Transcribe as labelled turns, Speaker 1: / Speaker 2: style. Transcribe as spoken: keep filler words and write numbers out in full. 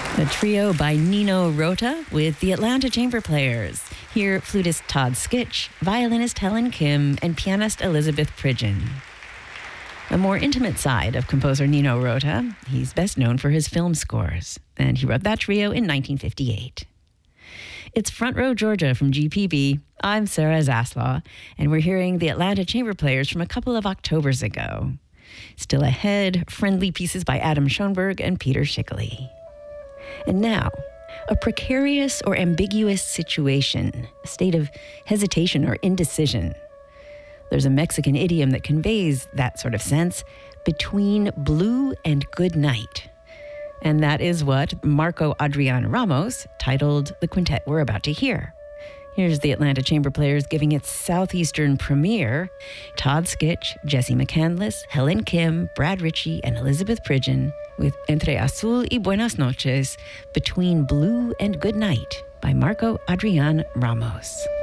Speaker 1: The trio by Nino Rota with the Atlanta Chamber Players. Here, flutist Todd Skitch, violinist Helen Kim, and pianist Elizabeth Pridgeon. The more intimate side of composer Nino Rota, he's best known for his film scores, and he wrote that trio in nineteen fifty-eight. It's Front Row Georgia from G P B. I'm Sarah Zaslaw, and we're hearing the Atlanta Chamber Players from a couple of Octobers ago. Still ahead, friendly pieces by Adam Schoenberg and Peter Schickele. And now, a precarious or ambiguous situation, a state of hesitation or indecision. There's a Mexican idiom that conveys that sort of sense, between blue and good night. And that is what Marco Adrian Ramos titled the quintet we're about to hear. Here's the Atlanta Chamber Players giving its Southeastern premiere. Todd Skitch, Jesse McCandless, Helen Kim, Brad Ritchie, and Elizabeth Pridgeon with Entre Azul y Buenas Noches, Between Blue and Good Night by Marco Adrian Ramos.